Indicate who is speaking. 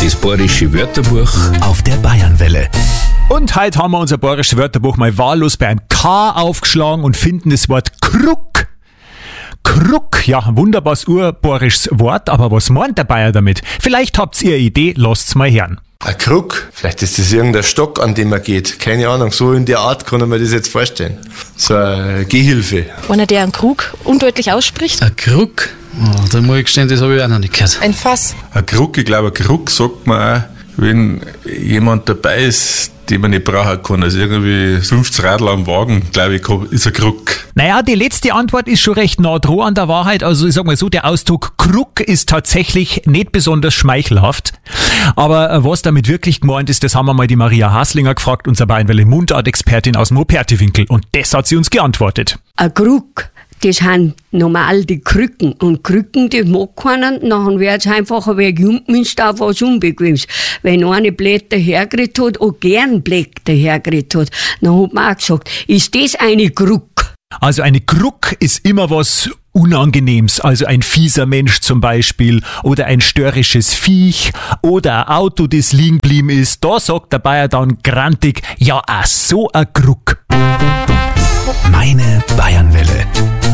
Speaker 1: Das bayerische Wörterbuch
Speaker 2: auf der Bayernwelle.
Speaker 3: Und heute haben wir unser bayerisches Wörterbuch mal wahllos bei einem K aufgeschlagen und finden das Wort Krug. Krug, ja, ein wunderbares urbayerisches Wort, aber was meint der Bayer damit? Vielleicht habt ihr eine Idee, lasst's mal hören.
Speaker 4: Ein Krug, vielleicht ist das irgendein Stock, an dem man geht. Keine Ahnung, so in der Art kann ich mir das jetzt vorstellen. So eine Gehhilfe.
Speaker 5: Einer, der einen Krug undeutlich ausspricht.
Speaker 6: Ein Krug? Oh, da muss ich gestehen, das habe ich auch noch nicht gehört.
Speaker 5: Ein Fass.
Speaker 7: Ein Krug, ich glaube, ein Krug sagt man auch, wenn jemand dabei ist, den man nicht brauchen kann. Also irgendwie 50 Radl am Wagen, glaube ich, ist ein Krug.
Speaker 3: Naja, die letzte Antwort ist schon recht nah dran an der Wahrheit. Also ich sag mal so, der Ausdruck Krug ist tatsächlich nicht besonders schmeichelhaft. Aber was damit wirklich gemeint ist, das haben wir mal die Maria Haslinger gefragt, unsere Bayernwelle Mundartexpertin aus dem Operti-Winkel. Und das hat sie uns geantwortet.
Speaker 8: Ein Krug, das sind normal die Krücken. Und Krücken, das mag keiner. Dann wird es einfach ein wenig umgemünzt auf was Unbequemes. Wenn eine Blätter hergeriet hat, auch gern Blätter hergeriet hat, dann hat man auch gesagt, ist das eine Krug?
Speaker 3: Also eine Krug ist immer was Unangenehmes, also ein fieser Mensch zum Beispiel oder ein störrisches Viech oder ein Auto, das liegen geblieben ist. Da sagt der Bayer dann grantig, ja, so ein Krug.
Speaker 2: Meine Bayernwelle.